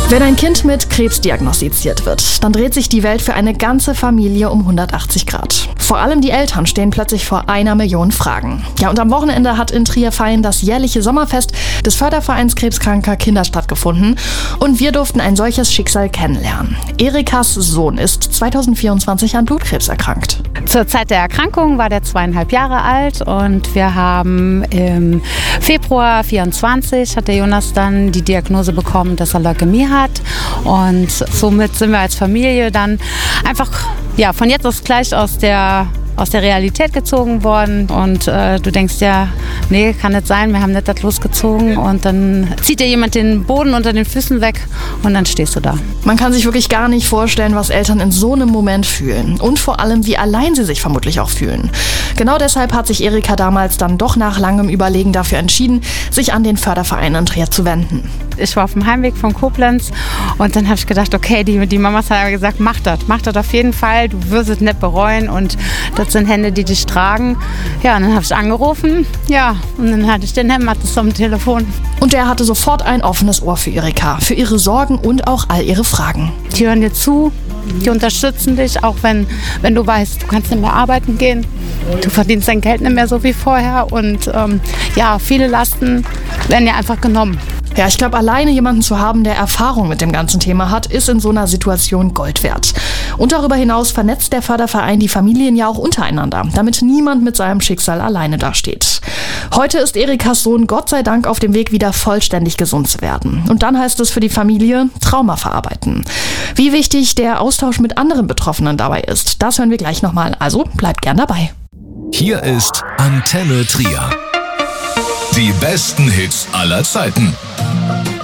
Wenn ein Kind mit Krebs diagnostiziert wird, dann dreht sich die Welt für eine ganze Familie um 180 Grad. Vor allem die Eltern stehen plötzlich vor 1 Million Fragen. Ja, und am Wochenende hat in Trier-Vaihingen das jährliche Sommerfest des Fördervereins krebskranker Kinder stattgefunden und wir durften ein solches Schicksal kennenlernen. Erikas Sohn ist 2024 an Blutkrebs erkrankt. Zur Zeit der Erkrankung war der 2,5 Jahre alt und wir haben im Februar 24 hat der Jonas dann die Diagnose bekommen, dass er Leukämie hat. Und somit sind wir als Familie dann einfach von jetzt auf gleich aus der Realität gezogen worden. Und du denkst ja, nee, kann nicht sein, wir haben nicht das losgezogen. Und dann zieht dir jemand den Boden unter den Füßen weg und dann stehst du da. Man kann sich wirklich gar nicht vorstellen, was Eltern in so einem Moment fühlen. Und vor allem, wie allein sie sich vermutlich auch fühlen. Genau deshalb hat sich Erika damals dann doch nach langem Überlegen dafür entschieden, sich an den Förderverein in Trier zu wenden. Ich war auf dem Heimweg von Koblenz und dann habe ich gedacht, okay, die Mamas haben gesagt, mach das auf jeden Fall, du wirst es nicht bereuen und das sind Hände, die dich tragen. Ja, und dann habe ich angerufen, und dann hatte ich den Herrn Mattes am Telefon. Und der hatte sofort ein offenes Ohr für Erika, für ihre Sorgen und auch all ihre Fragen. Die hören dir zu, die unterstützen dich, auch wenn du weißt, du kannst nicht mehr arbeiten gehen. Du verdienst dein Geld nicht mehr so wie vorher und viele Lasten werden dir einfach genommen. Ja, ich glaube, alleine jemanden zu haben, der Erfahrung mit dem ganzen Thema hat, ist in so einer Situation Gold wert. Und darüber hinaus vernetzt der Förderverein die Familien ja auch untereinander, damit niemand mit seinem Schicksal alleine dasteht. Heute ist Erikas Sohn Gott sei Dank auf dem Weg, wieder vollständig gesund zu werden. Und dann heißt es für die Familie Trauma verarbeiten. Wie wichtig der Austausch mit anderen Betroffenen dabei ist, das hören wir gleich nochmal. Also bleibt gern dabei. Hier ist Antenne Trier. Die besten Hits aller Zeiten.